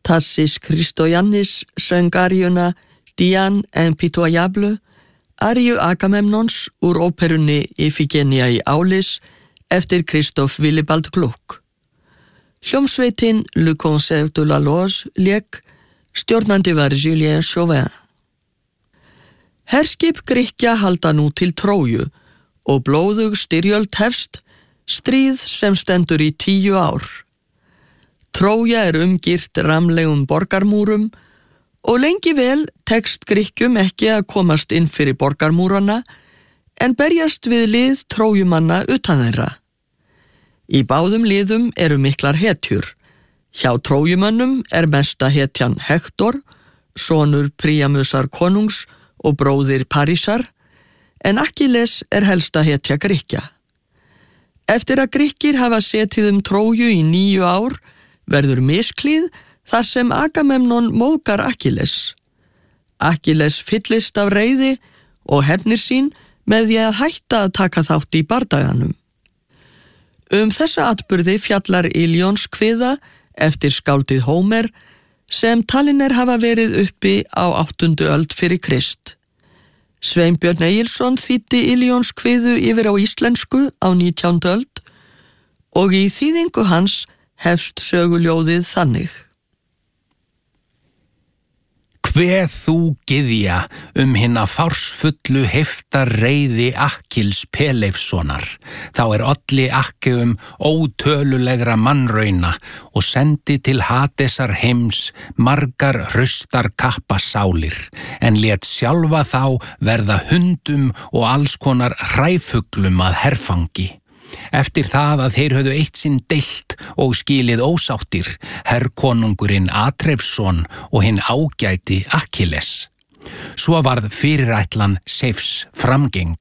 Tassis Christoyannis söng aríuna Dian impitoyable, aríu Agamemnons úr óperunni Ifigenia í Ális eftir Christoph Willibald Gluck. Hljómsveitin Le Concert de la Loge lék, stjórnandi var Julien Chauvin. Herskip Grikkja halda nú til Tróju og blóðug styrjöld hefst, stríð sem stendur í 10 ár. Trója umgirt ramlegum borgarmúrum og lengi vel tekst Grikkjum ekki að komast inn fyrir borgarmúrana en berjast við lið Trójumanna utan þeirra. Í báðum liðum miklar hetjur. Hjá Trójumönnum mesta hetjan Hektor, sonur Príamusar konungs og bróðir Parísar, en Akkilles helsta hetja Grikkja. Eftir að Grikkir hafa setið Tróju í 9 ár, verður misklíð þar sem Agamemnon móðgar Akkilles. Akkilles fyllist af reiði og hefnir sín með því að hætta að taka þátt í bardaganum. Þessa atburði fjallar Ilionskviða eftir skáldið Hómer sem talin hafa verið uppi á 8. öld fyrir Krist. Sveinbjörn Egilsson þýddi Ilionskviðu yfir á íslensku á 19. öld og í þýðingu hans hefst söguljóðið þannig. Hveð þú gyðja hinna fársfullu heiftar reiði Akkils Peleifssonar, þá olli Akkeum ótölulegra mannrauna og sendi til Hadesar heims margar hraustar kappasálir, en lét sjálfa þá verða hundum og alls konar hræfuglum að herfangi. Eftir það að þeir höfðu eitt sinn deilt og skilið ósáttir, herkonungurinn Atrefsson og hinn ágæti Akkilles. Svo varð fyrirætlan Seifs framgeng.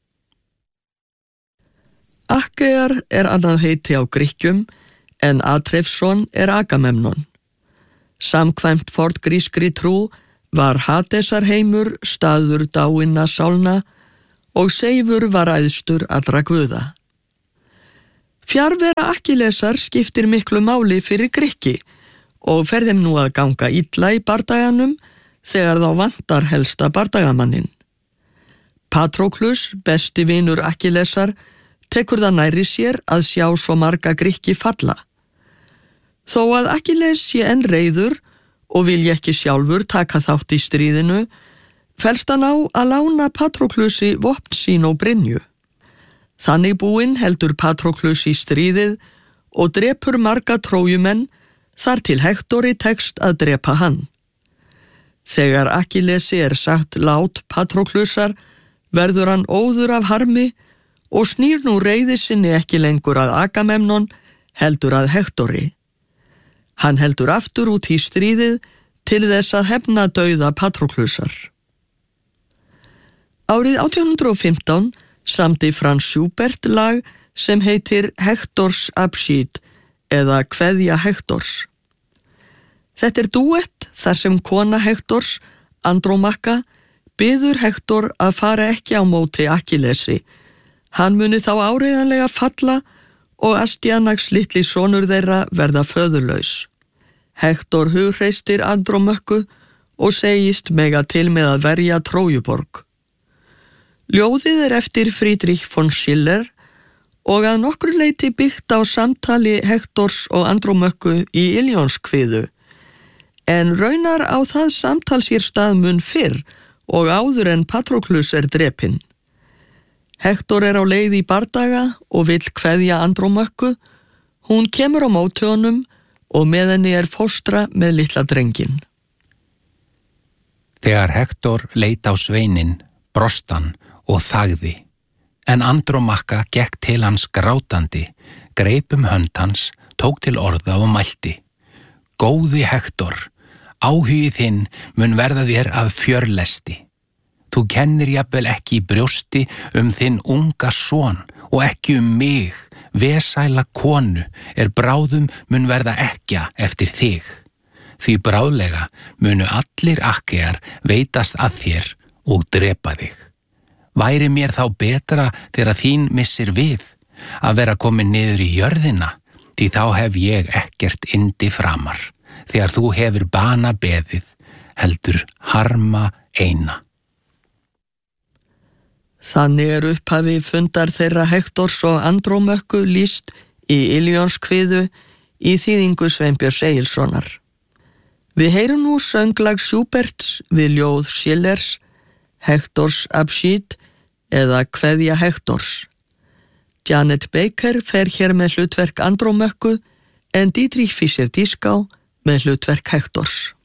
Akkear annað heiti á Grikkjum, en Atrefsson Agamemnon. Samkvæmt forngrískri trú var Hadesarheimur staður dáinna sálna og Seifur var æðstur allra guða. Fjarvera Akkillesar skiptir miklu máli fyrir Grikki og fer þeim nú að ganga illa í bardaganum þegar þá vantar helsta bardagamannin. Patroklus, besti vinur Akkillesar, tekur það nærri sér að sjá svo marga Grikki falla. Þó að Akkilles sé enn reiður og vilji ekki sjálfur taka þátt í stríðinu, fellst hann á að lána Patroklusi vopn sín og brynju. Þannig búinn heldur Patroklus í stríðið og drepur marga Trójumenn þar til Hektori tekst að drepa hann. Þegar Akkillesi sagt lát Patroklusar verður hann óður af harmi og snýr nú reiði sinni ekki lengur að Agamemnon heldur að Hektori. Hann heldur aftur út í stríðið til þess að hefna dauða Patroklusar. Árið 1815 samdi Franz Schubert lag sem heitir Hektors Abschied eða Kveðja Hektors. Þetta dúett þar sem kona Hektors, Andrómaka, biður Hektor að fara ekki á móti Akkillesi. Hann muni þá áreiðanlega falla og Astyanax litli sonur þeirra verða föðurlaus. Hektor hugreistir Andrómökku og segist mega til með að verja Trójuborg. Ljóðið eftir Friedrich von Schiller og að nokkru leyti byggt á samtali Hektors og Andrómökku í Ilionskviðu, en raunar á það samtal sér stað mun fyrr og áður en Patroklus drepinn. Hektor á leið í bardaga og vill kveðja Andrómökku. Hún kemur á móti honum og með henni fóstra með litla drenginn. Þegar Hektor leit á sveininn, brosti hann og þagði, en Andrómaka gekk til hans grátandi, greip hönd hans, tók til orða og mælti. Góði Hektor, áhugið þinn mun verða þér að fjörlesti. Þú kennir jafnvel ekki í brjósti þinn unga son og ekki mig, vesæla konu, bráðum mun verða ekkja eftir þig. Því bráðlega munu allir Akkear veitast að þér og drepa þig. Væri mér þá betra þegar þín missir við, að vera komin niður í jörðina, því þá hef ég ekkert yndi framar. þegar þú hefur bana beðið, heldur harma eina. Þannig er upphafi fundar þeirra Hektors og Andrómökku lýst í Ilionskviðu í þýðingu Sveinbjörns Egilssonar. Við heyrum nú sönglag Schuberts við ljóð Schillers, Hektors Abschied eða Kveðja Hektors. Janet Baker fer hér með hlutverk Andrómökku en Dietrich Fischer-Dieskau með hlutverk Hektors.